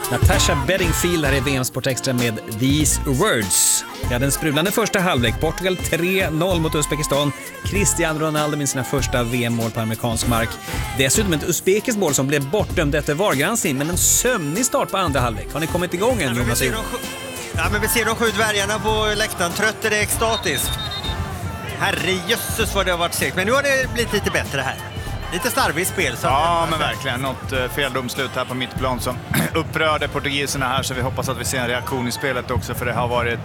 Natasha Bedingfield här i VM Sport Extra med These Words. Vi hade en sprudlande första halvlek. Portugal 3-0 mot Uzbekistan. Cristiano Ronaldo med sina första VM-mål på amerikansk mark. Dessutom ett uzbekiskt mål som blev bortdömd efter VAR-granskning, men en sömnig start på andra halvlek. Har ni kommit igång än, Jonas? Men vi ser de 7 dvärgarna på läktaren. Trött är det extatisk. Herrejösses vad det har varit segt. Men nu har det blivit lite bättre här. Lite starvigt spel. Så ja, men verkligen. Något feldomslut här på mittplan som upprörde portugiserna här. Så vi hoppas att vi ser en reaktion i spelet också. För det har varit,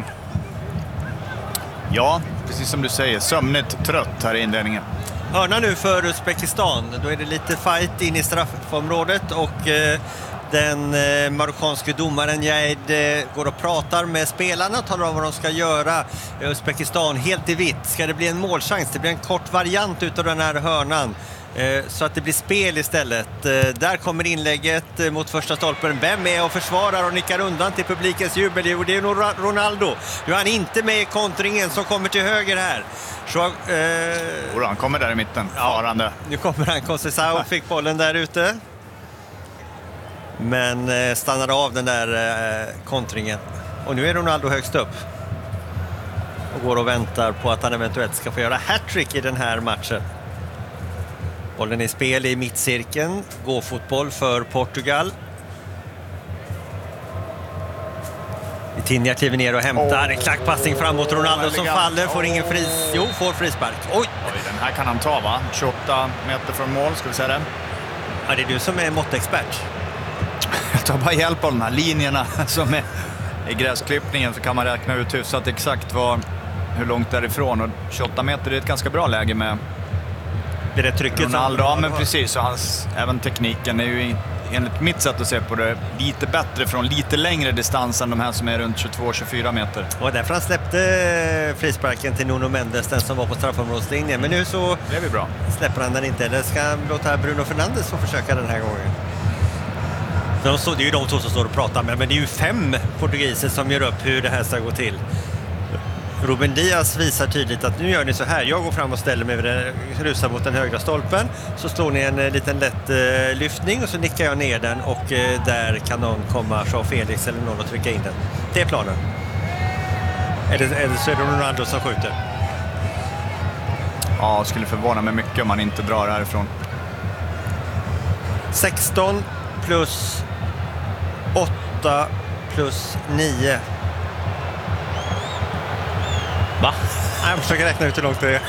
ja, precis som du säger, sömnigt trött här i inledningen. Hörna nu för Uzbekistan. Då är det lite fight in i straffområdet. Och den marockanske domaren Jaid går och pratar med spelarna. Talar om vad de ska göra. Uzbekistan helt i vitt. Ska det bli en målchans? Det blir en kort variant utav den här hörnan. Så att det blir spel istället. Där kommer inlägget mot första stolpen. Vem är och försvarar och nickar undan till publikens jubel? Jo, det är nog Ronaldo. Nu är han inte med i kontringen som kommer till höger här. Så, han kommer där i mitten. Farande. Ja, nu kommer han. Conceição fick bollen där ute. Men stannade av den där kontringen. Och nu är Ronaldo högst upp. Och går och väntar på att han eventuellt ska få göra hattrick i den här matchen. Bollen i spel i mittcirkeln. Gå fotboll för Portugal. Vitinha kliver ner och hämtar en klackpassning framåt. Ronaldo som faller, får ingen får frispark. Oj, den här kan han ta, va? 28 meter från mål, ska vi säga det. Ja, det är du som är måttexpert. Jag tar bara hjälp av de här linjerna som är i gräsklippningen, så kan man räkna ut hyfsat exakt hur långt därifrån. Och 28 meter är ett ganska bra läge med det trycket Ronaldo. Ja, men precis. Och även tekniken är ju enligt mitt sätt att se på det lite bättre från lite längre distans än de här som är runt 22-24 meter. Och därför han släppte frisparken till Nuno Mendes, den som var på straffområdeslinjen. Men nu så det är bra. Släpper han den inte. Eller ska han låta Bruno Fernandes få försöka den här gången? Det är ju de två som står och pratar med, men det är ju 5 portugiser som gör upp hur det här ska gå till. Ruben Diaz visar tydligt att nu gör ni så här. Jag går fram och ställer mig rusar mot den högra stolpen. Så slår ni en liten lätt lyftning och så nickar jag ner den. Och där kan någon komma, Joao Felix eller någon, och trycka in den. Det är planen. Eller så är det Ronaldo som skjuter. Ja, skulle förvåna mig mycket om man inte drar härifrån. 16 plus 8 plus 9. Va? Jag försöker räkna ut hur långt det är.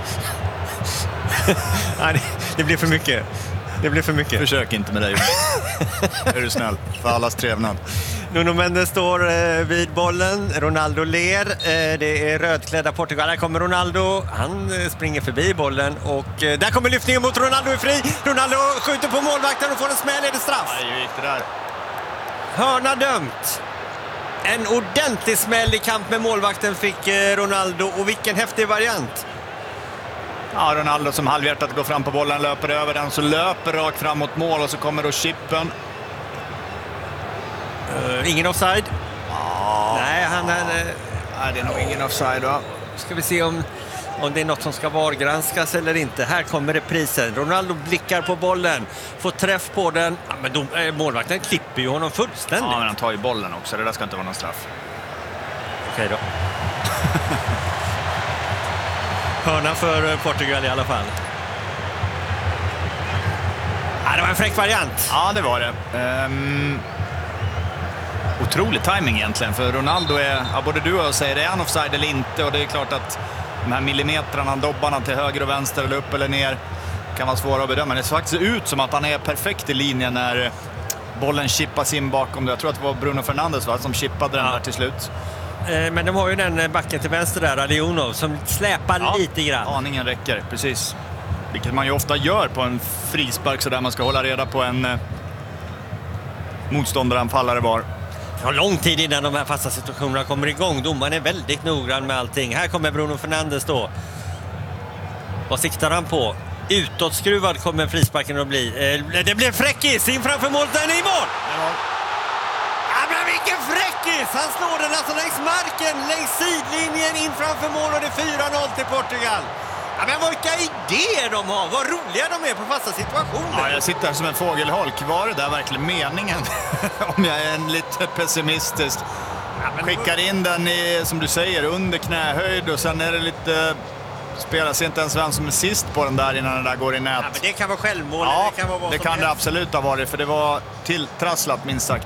Nej, det blir för mycket. Det blir för mycket. Försök inte med dig. Är du snäll? För allas trevnad. Nuno Mendes står vid bollen. Ronaldo ler. Det är rödklädda Portugal. Här kommer Ronaldo. Han springer förbi bollen. Och där kommer lyftningen mot Ronaldo är fri. Ronaldo skjuter på målvakten och får en smäll. Är det straff? Nej, hur gick det där? Hörna dömt. En ordentlig smäll i kamp med målvakten fick Ronaldo. Och vilken häftig variant. Ja, Ronaldo som halvhjärtat går fram på bollen, löper över den, så löper rakt fram mot mål och så kommer då chippen. Ingen offside? Nej, det är nog ingen offside då. Ska vi se om det är något som ska vargranskas eller inte. Här kommer reprisen. Ronaldo blickar på bollen. Får träff på den. Ja, men målvakten klipper ju honom fullständigt. Ja, men han tar ju bollen också. Det där ska inte vara någon straff. Okej då. Hörna för Portugal i alla fall. Ja, det var en fräck variant. Ja, det var det. Otrolig timing egentligen. För Ronaldo är, både du och jag säger, är han offside eller inte? Och det är klart att de här millimetrarna, dobbarna till höger och vänster eller upp eller ner, kan vara svåra att bedöma. Det ser faktiskt ut som att han är perfekt i linjen när bollen chippas in bakom det. Jag tror att det var Bruno Fernandes som chippade den här till slut. Men de har ju den backen till vänster där, Alionov, som släpar lite grann. Aningen räcker, precis. Vilket man ju ofta gör på en frispark, så där man ska hålla reda på en motståndaranfallare var. Det har lång tid innan de här fasta situationerna kommer igång. Domaren är väldigt noggrann med allting. Här kommer Bruno Fernandes då. Vad siktar han på? Utåtskruvad kommer frisparken att bli. Det blir fräckis in framför målet. Den är i mål! Ja, men vilken fräckis! Han slår den alltså längs marken, längs sidlinjen in framför mål, och det är 4-0 till Portugal. Ja, men vilka idéer de har! Vad roliga de är på fasta situationer! Ja, jag sitter här som en fågelholk. Var det där verkligen meningen? Om jag är en lite pessimistisk. Skickar in den i, som du säger, under knähöjd och sen är det lite... Spelas inte ens vem som är sist på den där innan den där går i nät. Ja, men det kan vara självmål. Ja, det kan vara vad det som kan det helst. absolut ha varit, för det var tilltrasslat minst sagt.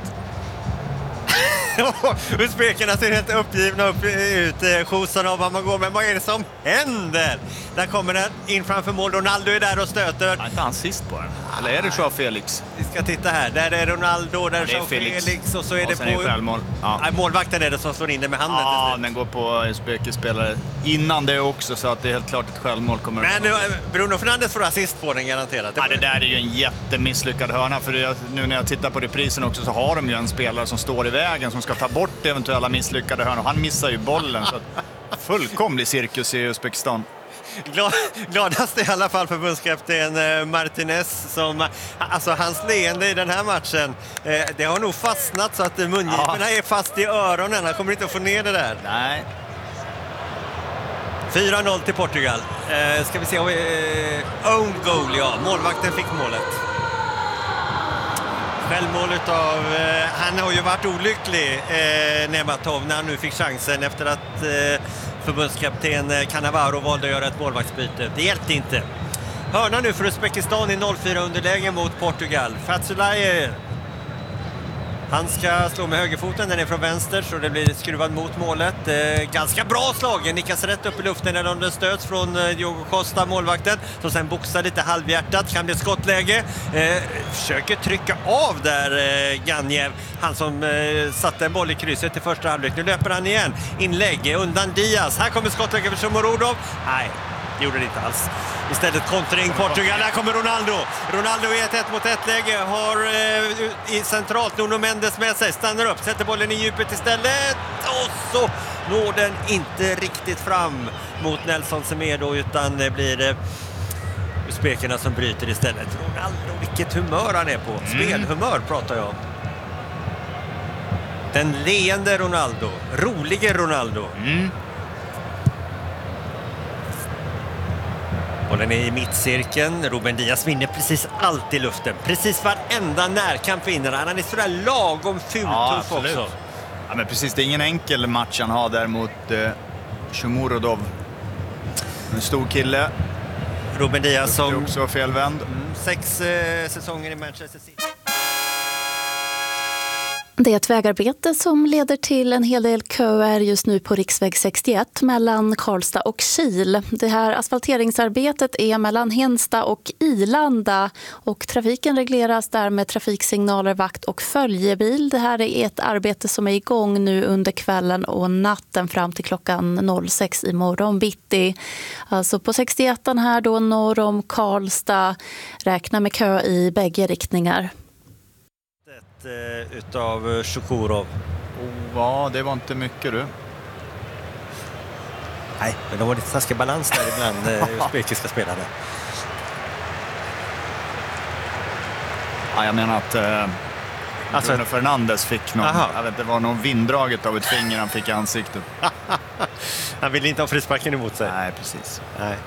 Uzbekerna ser helt uppgivna ut. Skjutsen av vad man går, men vad är det som händer? Där kommer den in framför mål. Ronaldo är där och stöter. Är inte han sist på den? Eller är det Joao Felix? Vi ska titta här. Där är Ronaldo, där är Joao Felix och så är det sen på... självmål. Ja. Nej, målvakten är det som slår in det med handen. Ja, den går på Uzbekers spelare innan det också, så att det är helt klart ett självmål kommer. Men Bruno Fernandes får assist på den garanterat. Ja, det där är ju en jättemisslyckad hörna, för nu när jag tittar på reprisen också så har de ju en spelare som står i vägen som ska ta bort eventuella misslyckade hörnor. Han missar ju bollen, så att fullkomlig cirkus i Uzbekistan. Gladast i alla fall förbundskapten Martinez, som, alltså hans leende i den här matchen, det har nog fastnat så att mungiporna är fast i öronen. Han kommer inte att få ner det där. Nej. 4-0 till Portugal. Ska vi se om own goal, ja. Målvakten fick målet. Självmål utav... han har ju varit olycklig, Nematov, när han nu fick chansen efter att förbundskapten Cannavaro valde att göra ett målvaktsbyte. Det hjälpte inte. Hörna nu för Uzbekistan i 0-4 underläge mot Portugal. Fatzulaye. Han ska slå med högerfoten, den är från vänster så det blir skruvad mot målet. Ganska bra slagen, nickas rätt upp i luften när de stöts från Diogo Costa, målvakten, som sen boxar lite halvhjärtat, kan bli skottläge. Försöker trycka av där Ganev, han som satte en boll i krysset i första halvlek. Nu löper han igen, inlägg undan Diaz. Här kommer skottläge för Shomorodov. Nej, det gjorde det inte alls. Istället kontring Portugal. Där kommer Ronaldo. Ronaldo i ett 1-mot-1-läge. Har i centralt Nuno Mendes med sig. Stannar upp. Sätter bollen i djupet istället. Och så når den inte riktigt fram mot Nelson Semedo, utan det blir Uzbekerna som bryter istället. Ronaldo, vilket humör han är på. Spelhumör pratar jag om. Den leende Ronaldo. Rolige Ronaldo. Bollen är i mittcirkeln. Ruben Diaz vinner precis allt i luften. Precis varenda närkamp vinner han. Han är sådär lagom fultuff också. Ja, men precis, det är ingen enkel match han har där mot Shomorodov. En stor kille. Ruben Diaz som också felvänd. 6 säsonger i Manchester City. Det är ett vägarbete som leder till en hel del köer just nu på riksväg 61 mellan Karlstad och Kil. Det här asfalteringsarbetet är mellan Hensta och Ilanda och trafiken regleras där med trafiksignaler, vakt och följebil. Det här är ett arbete som är igång nu under kvällen och natten fram till klockan 06 i morgon bitti. Alltså på 61 här då norr om Karlstad, räkna med kö i bägge riktningar. Utav Shukurov. Ja, det var inte mycket du. Nej, men de har lite taskig balans där ibland, uzbekiska spelarna. Ja, jag menar att Bruno Fernandes fick någon, jag vet, det var någon vinddraget av ett finger han fick i ansiktet. Han ville inte ha frisparken emot sig. Nej, precis. Nej.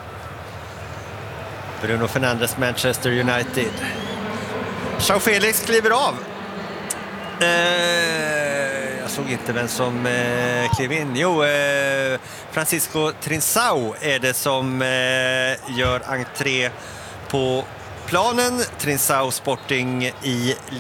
Bruno Fernandes, Manchester United. Joao Felix kliver av. Jag såg inte vem som klev in. Jo, Francisco Trincão är det som gör entré på planen. Trincão Sporting i